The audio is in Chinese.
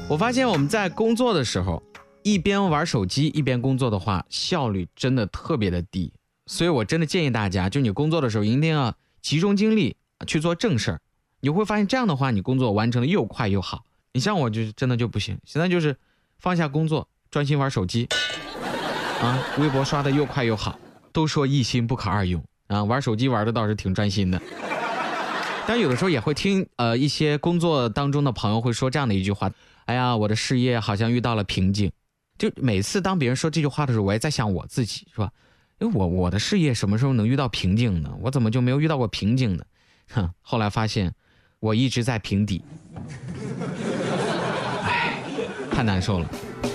我发现我们在工作的时候，一边玩手机一边工作的话，效率真的特别的低。所以我真的建议大家，就你工作的时候一定要集中精力去做正事儿。你会发现这样的话，你工作完成的又快又好。你像我就真的就不行，现在就是放下工作，专心玩手机啊，微博刷的又快又好。都说一心不可二用啊，玩手机玩的倒是挺专心的。但有的时候也会听一些工作当中的朋友会说这样的一句话，哎呀，我的事业好像遇到了瓶颈。就每次当别人说这句话的时候，我也在想我自己，是吧？因为我的事业什么时候能遇到瓶颈呢？我怎么就没有遇到过瓶颈呢？后来发现我一直在平底，哎，太难受了。